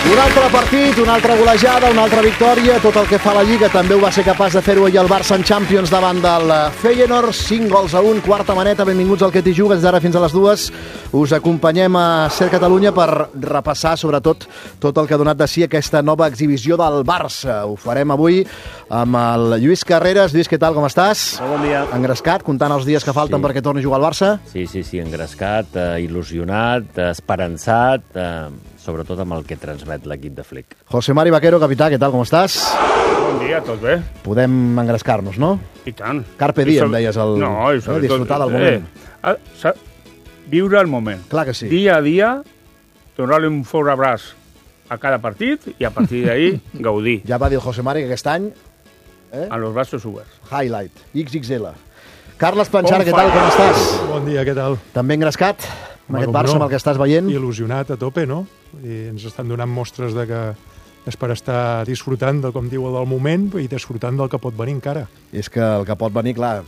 Un altre partit, una altra golejada, una altra victòria. Tot el que fa la Lliga també ho va ser capaç de fer-ho ahir el Barça en Champions davant del Feyenoord. 5-1, quarta maneta. Benvinguts al Que t'hi jugues d'ara fins a les 2. Us acompanyem a Ser Catalunya per repassar, sobretot, tot el que ha donat de si aquesta nova exhibició del Barça. Ho farem avui amb el Lluís Carreras. Lluís, què tal, com estàs? Bon dia. Engrescat, comptant els dies que falten perquè torni a jugar al Barça? Sí, engrescat, il·lusionat, esperançat, sobretot amb el que transmet l'equip de Flick. José Mari Vaquero, capità, què tal, com estàs? Bon dia, tot bé? Podem engrescar-nos, no? I tant. Carpe diem, deies, disfrutar del moment. Viure el moment. Clar que sí. Dia a dia, donar-li un fort abraç a cada partit i a partir d'ahir gaudir. Ja va dir el José Mari que aquest any... Amb els braços oberts. Highlight, XXL. Carles Planchar, què tal, com estàs? Bon dia, què tal? També engrescat? Amb aquest Barça, amb el que estàs veient? Il·lusionat a tope, no? I ens estan donant mostres de que és per estar disfrutant de, com diu, del moment i disfrutant del que pot venir encara. I és que el que pot venir, clar,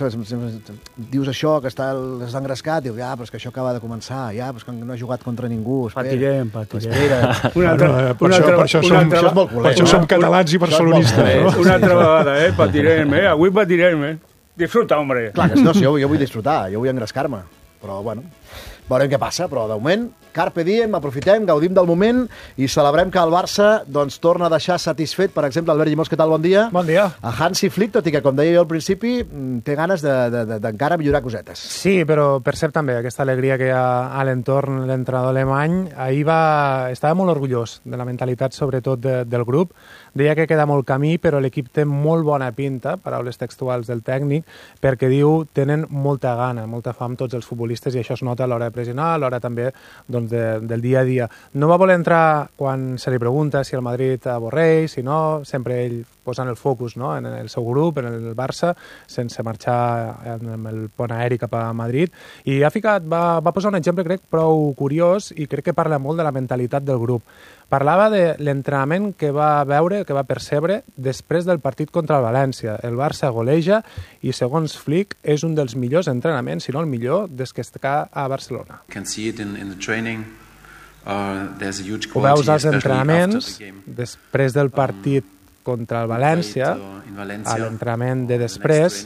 dius això, que està engrescat, dius, ja, però és que això acaba de començar, ja, però és que no ha jugat contra ningú, espera. Patirem. Per això som catalans i barcelonistes, no? Una altra vegada, patirem, avui patirem, Disfruta, hombre. Clar que no, si jo vull disfrutar, jo vull engrescar-me, però, bueno, veurem què passa, però de moment, carpe diem, aprofitem, gaudim del moment i celebrem que el Barça doncs, torna a deixar satisfet, per exemple, Albert Llimós, què tal, bon dia? Bon dia. A Hansi Flick, tot i que, com deia jo al principi, té ganes d'encara millorar cosetes. Sí, però percep també aquesta alegria que hi ha a l'entorn l'entrenador alemany. Ahir estava molt orgullós de la mentalitat, sobretot, del grup. Deia que queda molt camí, però l'equip té molt bona pinta, paraules textuals del tècnic, perquè diu tenen molta gana, molta fam tots els futbolistes, i això es nota a l'hora de pressionar, a l'hora també doncs, del dia a dia. No va voler entrar quan se li pregunta si el Madrid avorreix, si no, sempre ell posant el focus, no?, en el seu grup, en el Barça, sense marxar amb el pont aeri cap a Madrid, i va posar un exemple, crec, prou curiós, i crec que parla molt de la mentalitat del grup. Parlava de l'entrenament que va veure, que va percebre després del partit contra el València. El Barça goleja i, segons Flick, és un dels millors entrenaments, si no el millor, des que està a Barcelona. Ho veus als entrenaments, després del partit contra el València, a l'entrenament de després,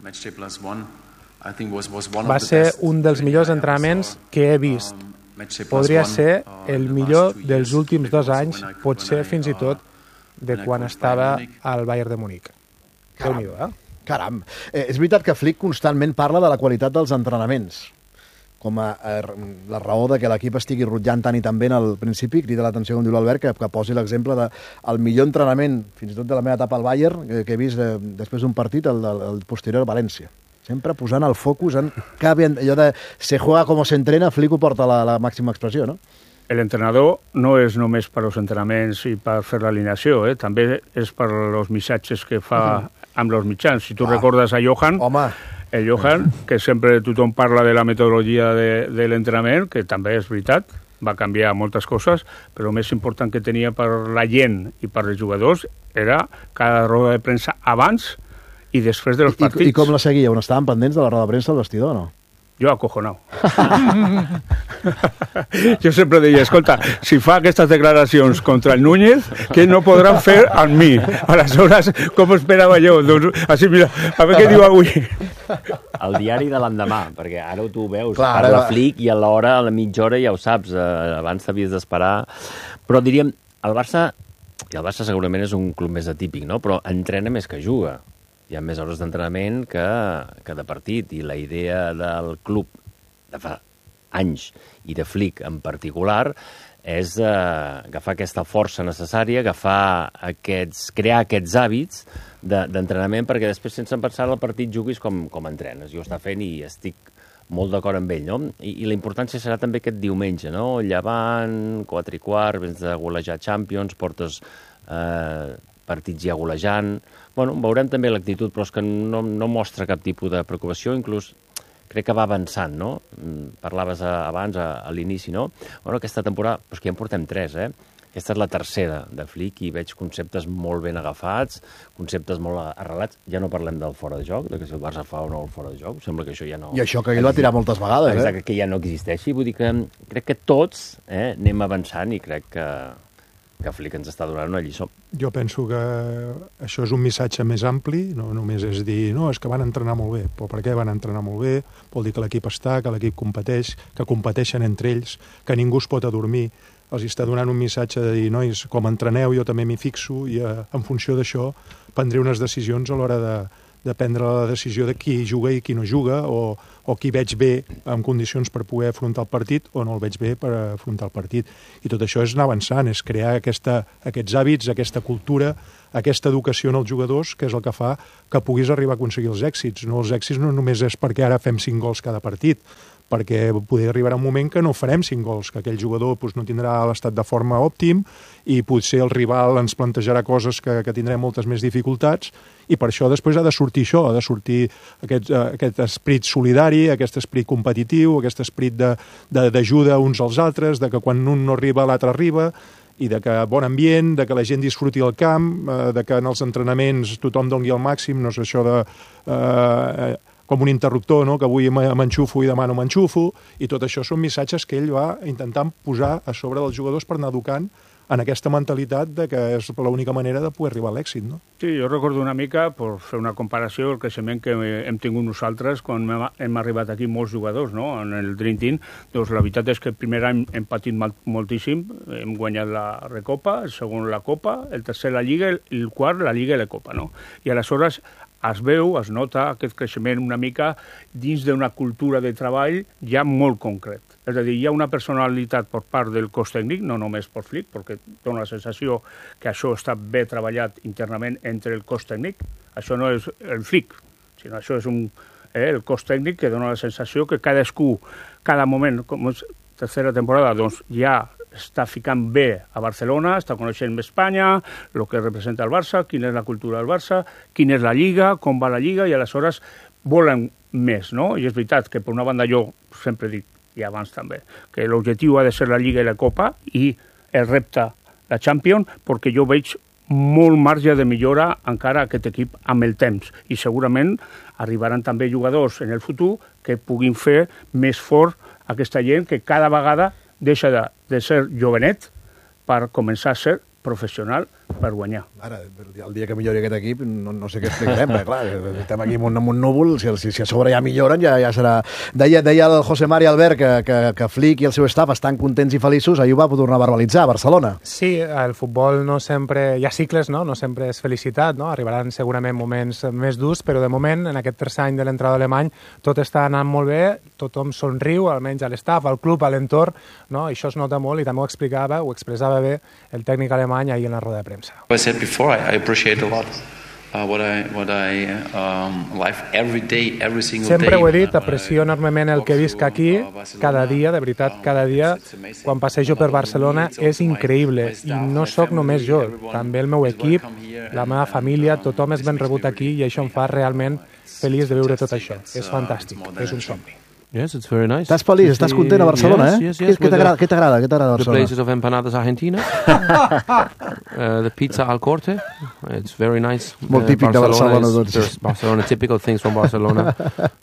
va ser un dels millors entrenaments que he vist. Podria ser el millor dels últims 2 anys, potser fins i tot de quan estava al Bayern de Múnich. Caram. És veritat que Flick constantment parla de la qualitat dels entrenaments, com a la raó de que l'equip estigui rutllant tant i tan bé al principi. Crida l'atenció, com diu l'Albert, que posi l'exemple del millor entrenament, fins i tot de la meva etapa al Bayern, que he vist després d'un partit, el posterior a València. Sempre posant el focus en allò de se juega como se entrena. Flick ho porta a la màxima expressió, no? L'entrenador no és només per als entrenaments i per fer l'alineació, també és per els missatges que fa amb els mitjans. Si tu recordes a Johan, el Johan, que sempre tothom parla de la metodologia de l'entrenament, que també és veritat, va canviar moltes coses, però el més important que tenia per la gent i per els jugadors era cada roda de premsa abans i després dels partits. I com la seguia? On estaven pendents de la roda de premsa al vestidor, no? Jo acojonau. Jo sempre deia, escolta, si fa aquestes declaracions contra el Núñez, què no podran fer amb mi? Aleshores, com esperava jo? Doncs, així, mira, a veure què diu avui. El diari de l'endemà, perquè ara tu ho veus, parla Flick i a l'hora, a la mitja hora ja ho saps, abans t'havies d'esperar. Però diríem, el Barça segurament és un club més atípic, no? Però entrena més que juga. Hi ha més hores d'entrenament que de partit, i la idea del club de fa anys i de Flick en particular és agafar aquesta força necessària, crear aquests hàbits d'entrenament perquè després, sense pensar en el partit, juguis com entrenes. Jo ho està fent i estic molt d'acord amb ell, no? I la importància serà també aquest diumenge, no? Llevant, 4:15, vens de golejar Champions, portes partits ja golejant. Bueno, veurem també l'actitud, però és que no mostra cap tipus de preocupació, inclús crec que va avançant, no? Parlaves abans, a l'inici, no? Bueno, aquesta temporada, però és que ja en portem 3, Aquesta és la tercera de Flick i veig conceptes molt ben agafats, conceptes molt arrelats. Ja no parlem del fora de joc, de que si el Barça fa o no el fora de joc. Sembla que això ja no... I això que ell va tirar moltes vegades, Exacte, que ja no existeixi. Vull dir que crec que tots anem avançant i crec que que Flick ens està donant una lliçó. Jo penso que això és un missatge més ampli, no només és dir, no, és que van entrenar molt bé, però per què van entrenar molt bé? Vol dir que l'equip està, que l'equip competeix, que competeixen entre ells, que ningú es pot adormir. Els està donant un missatge de dir, nois, com entreneu jo també m'hi fixo i en funció d'això prendré unes decisions a l'hora de prendre la decisió de qui juga i qui no juga o qui veig bé en condicions per poder afrontar el partit o no el veig bé per afrontar el partit. I tot això és anar avançant, és crear aquests hàbits, aquesta cultura, aquesta educació en els jugadors, que és el que fa que puguis arribar a aconseguir els èxits. No, els èxits no només és perquè ara fem 5 gols cada partit, perquè podria arribar un moment que no farem 5 gols, que aquell jugador no tindrà l'estat de forma òptim i potser el rival ens plantejarà coses que tindrem moltes més dificultats i per això després ha de sortir això, ha de sortir aquest esperit solidari, aquest esperit competitiu, aquest esperit d'ajuda uns als altres, de que quan un no arriba l'altre arriba, i de que bon ambient, de que la gent disfruti el camp, de que en els entrenaments tothom doni el màxim, no és això de com un interruptor, no? Que avui m'enxufo i demà no m'enxufo, i tot això són missatges que ell va intentant posar a sobre dels jugadors per anar educant en aquesta mentalitat de que és l'única manera de poder arribar a l'èxit, no? Sí, jo recordo una mica, per fer una comparació, el creixement que hem tingut nosaltres quan hem arribat aquí molts jugadors, no?, en el Dream Team. Doncs la veritat és que el primer any hem patit moltíssim, hem guanyat la Recopa, el segon la Copa, el tercer la Lliga, el quart la Lliga i la Copa, no? I aleshores es veu, es nota aquest creixement una mica dins d'una cultura de treball ja molt concret. És a dir, hi ha una personalitat per part del cos tècnic, no només per Flick, perquè dona la sensació que això està bé treballat internament entre el cos tècnic. Això no és el Flick, sinó això és el cos tècnic que dona la sensació que cadascú, cada moment, com és tercera temporada, doncs ja està ficant bé a Barcelona, està coneixent Espanya, el que representa el Barça, quina és la cultura del Barça, quina és la Lliga, com va la Lliga, i aleshores volen més, no? I és veritat que per una banda jo sempre dic, i abans també, que l'objectiu ha de ser la Lliga i la Copa i el repte la Champions, perquè jo veig molt marge de millora encara aquest equip amb el temps i segurament arribaran també jugadors en el futur que puguin fer més fort aquesta gent que cada vegada deixa de ser jovenet per començar a ser professional per guanyar. Ara, el dia que millori aquest equip, no sé què explicarem, perquè clar, estem aquí amb un núvol, si a sobre ja milloren, ja serà... Deia el José Mari Albert que Flick i el seu staff estan contents i feliços, ahir ho va tornar a verbalitzar a Barcelona. Sí, el futbol no sempre... Hi ha cicles, no? No sempre és felicitat, no? Arribaran segurament moments més durs, però de moment, en aquest tercer any de l'entrenador alemany, tot està anant molt bé, tothom somriu, almenys a l'estaf, al club, a l'entorn, no? Això es nota molt i també ho expressava bé el tècnic alemany ahir en la roda de premsa. I said before, I appreciate a lot what I live every day, every single day. Sempre ho he dit, aprecio enormement el que visc aquí, cada dia, de veritat, cada dia, quan passejo per Barcelona, és increïble. I no sóc només jo, també el meu equip, la meva família, tothom és ben rebut aquí i això em fa realment feliç de viure tot això. És fantàstic, és un somni. Yes, it's very nice. Estàs feliç, estàs content a Barcelona, yes, eh? Què t'agrada a Barcelona? The places of empanadas argentinas, the pizza al corte, it's very nice. Molt típic de Barcelona, doncs. Barcelona, typical things from Barcelona.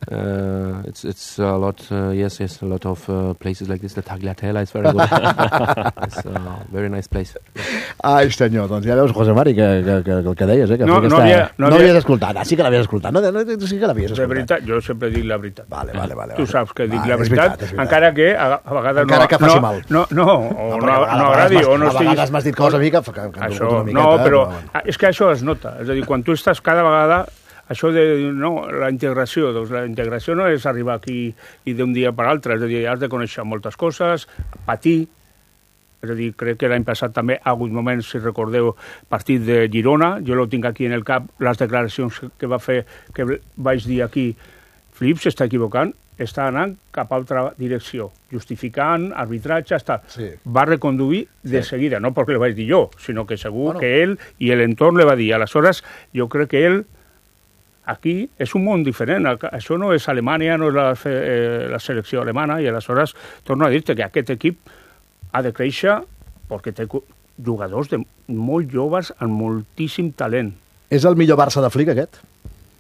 It's a lot, yes, a lot of places like this. The Tagliatella is very good. It's a very nice place. Ai, senyor, doncs ja veus, José Mari, que el que deies, que no havies escoltat. Sí que l'havies escoltat, sí que l'havies escoltat. De veritat, jo sempre dic la veritat. Vale. Tu saps que dic la veritat, encara que a vegades encara que faci mal. No agradi o no estiguis... A vegades m'has dit coses a mi que això, no, però és que això es nota. És a dir, quan tu estàs cada vegada... Això de la integració, doncs la integració no és arribar aquí i d'un dia per l'altre, és a dir, has de conèixer moltes coses, patir, és a dir, crec que l'any passat també ha hagut moments, si recordeu, partit de Girona, jo lo tinc aquí en el cap, les declaracions que va fer, que vaig dir aquí, Flip s'està equivocant, està anant cap a altra direcció, justificant, arbitratge, Sí. Va reconduir de seguida, no perquè ho vaig dir jo, sinó que segur que ell i l'entorn li va dir. Aleshores, jo crec que ell aquí és un món diferent. Això no és Alemanya, no és la selecció alemana, i aleshores torno a dir-te que aquest equip ha de créixer perquè té jugadors de molt joves amb moltíssim talent. És el millor Barça de Flick, aquest?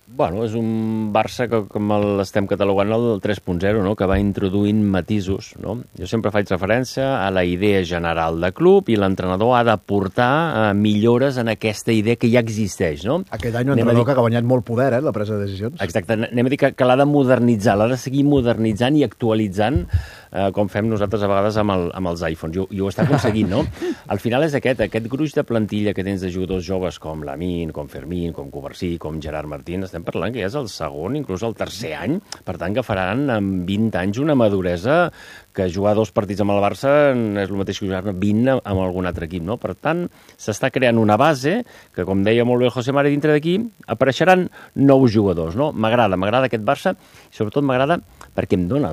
Bueno, és un Barça que, com l'estem catalogant, el 3.0, no? Que va introduint matisos, no? Jo sempre faig referència a la idea general de club i l'entrenador ha d'aportar millores en aquesta idea que ja existeix, no? Aquest any un entrenador que ha guanyat molt poder, la presa de decisions. Exacte, anem a dir que l'ha de modernitzar, l'ha de seguir modernitzant i actualitzant, com fem nosaltres a vegades amb els iPhones, i ho està aconseguint, no? Al final és aquest gruix de plantilla que tens de jugadors joves com Lamine, com Fermín, com Covarsí, com Gerard Martín, estem parlant que ja és el segon, inclús el tercer any, per tant que faran en 20 anys una maduresa que jugar 2 partits amb el Barça és el mateix que jugar 20 amb algun altre equip, no? Per tant, s'està creant una base que, com deia molt bé el José Mari, dintre d'aquí apareixeran nous jugadors, no? M'agrada aquest Barça i sobretot m'agrada perquè em dona